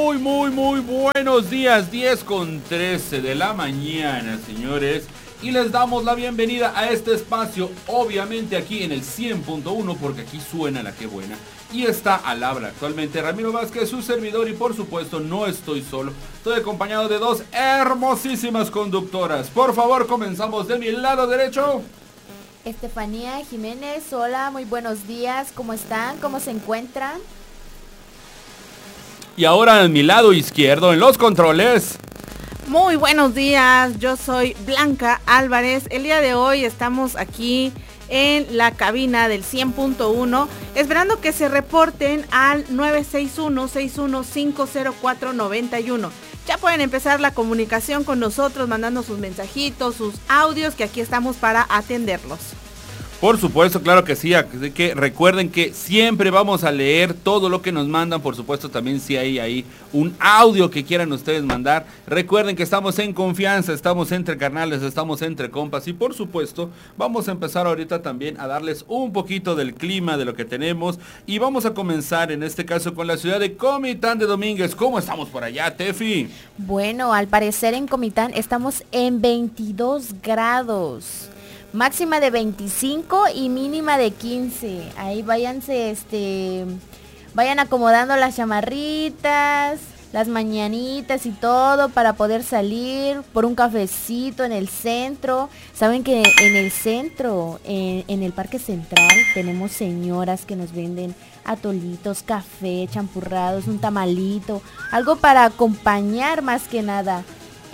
Muy buenos días, 10:13 de la mañana, señores. Y les damos la bienvenida a este espacio, obviamente aquí en el 100.1, porque aquí suena la que buena. Y está al habla actualmente Ramiro Vázquez, su servidor, y por supuesto no estoy solo. Estoy acompañado de dos hermosísimas conductoras. Por favor, comenzamos de mi lado derecho. Estefanía Jiménez, hola, muy buenos días, ¿cómo están? ¿Cómo se encuentran? Y ahora a mi lado izquierdo, en los controles. Muy buenos días, yo soy Blanca Álvarez. El día de hoy estamos aquí en la cabina del 100.1, esperando que se reporten al 961-6150491. Ya pueden empezar la comunicación con nosotros, mandando sus mensajitos, sus audios, que aquí estamos para atenderlos. Por supuesto, claro que sí, así que recuerden que siempre vamos a leer todo lo que nos mandan. Por supuesto, también si hay ahí un audio que quieran ustedes mandar, recuerden que estamos en confianza, estamos entre carnales, estamos entre compas. Y por supuesto, vamos a empezar ahorita también a darles un poquito del clima, de lo que tenemos. Y vamos a comenzar en este caso con la ciudad de Comitán de Domínguez. ¿Cómo estamos por allá, Tefi? Bueno, al parecer en Comitán estamos en 22 grados. Máxima de 25 y mínima de 15. Ahí váyanse, vayan acomodando las chamarritas, las mañanitas y todo para poder salir por un cafecito en el centro. Saben que en el centro, en el Parque Central, tenemos señoras que nos venden atolitos, café, champurrados, un tamalito, algo para acompañar más que nada.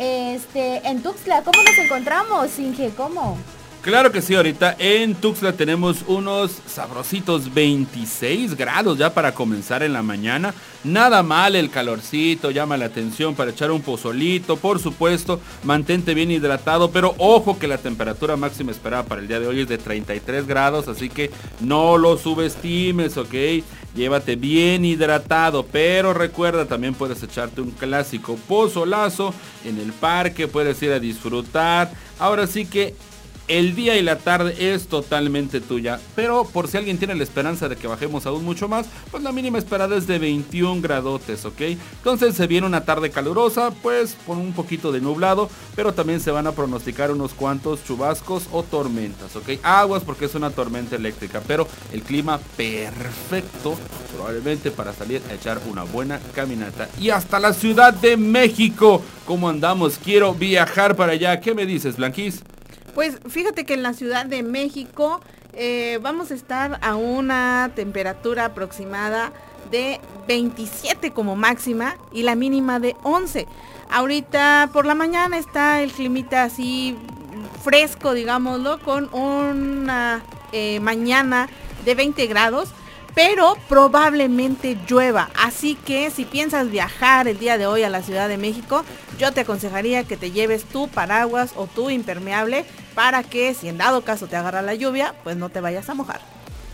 En Tuxtla, ¿cómo nos encontramos, Inge? ¿Cómo? Claro que sí, ahorita en Tuxtla tenemos unos sabrositos 26 grados ya para comenzar en la mañana. Nada mal el calorcito, llama la atención para echar un pozolito, por supuesto, mantente bien hidratado, pero ojo que la temperatura máxima esperada para el día de hoy es de 33 grados, así que no lo subestimes, ¿ok? Llévate bien hidratado, pero recuerda, también puedes echarte un clásico pozolazo en el parque, puedes ir a disfrutar. Ahora sí que el día y la tarde es totalmente tuya, pero por si alguien tiene la esperanza de que bajemos aún mucho más, pues la mínima esperada es de 21 gradotes, ¿ok? Entonces se viene una tarde calurosa, pues con un poquito de nublado, pero también se van a pronosticar unos cuantos chubascos o tormentas, ¿ok? Aguas porque es una tormenta eléctrica, pero el clima perfecto probablemente para salir a echar una buena caminata. Y hasta la Ciudad de México, ¿cómo andamos? Quiero viajar para allá. ¿Qué me dices, Blanquis? Pues fíjate que en la Ciudad de México vamos a estar a una temperatura aproximada de 27 como máxima y la mínima de 11. Ahorita por la mañana está el climita así fresco, digámoslo, con una mañana de 20 grados. Pero probablemente llueva, así que si piensas viajar el día de hoy a la Ciudad de México, yo te aconsejaría que te lleves tu paraguas o tu impermeable para que si en dado caso te agarra la lluvia, pues no te vayas a mojar.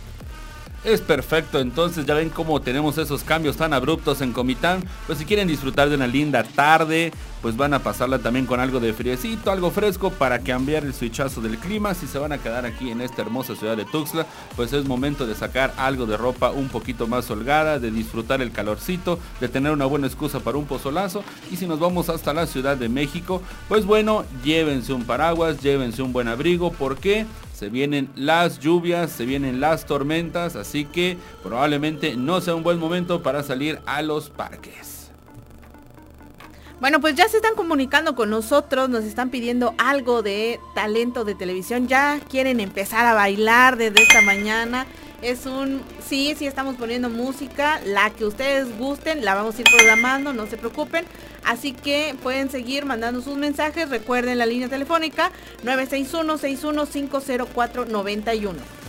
Es perfecto, entonces ya ven cómo tenemos esos cambios tan abruptos en Comitán. Pues si quieren disfrutar de una linda tarde, pues van a pasarla también con algo de friecito, algo fresco para cambiar el switchazo del clima. Si se van a quedar aquí en esta hermosa ciudad de Tuxtla, pues es momento de sacar algo de ropa un poquito más holgada, de disfrutar el calorcito, de tener una buena excusa para un pozolazo. Y si nos vamos hasta la Ciudad de México, pues bueno, llévense un paraguas, llévense un buen abrigo, porque se vienen las lluvias, se vienen las tormentas, así que probablemente no sea un buen momento para salir a los parques. Bueno, pues ya se están comunicando con nosotros, nos están pidiendo algo de talento de televisión, ya quieren empezar a bailar desde esta mañana. Sí, estamos poniendo música, la que ustedes gusten, la vamos a ir programando, no se preocupen. Así que pueden seguir mandando sus mensajes, recuerden la línea telefónica 961-6150491.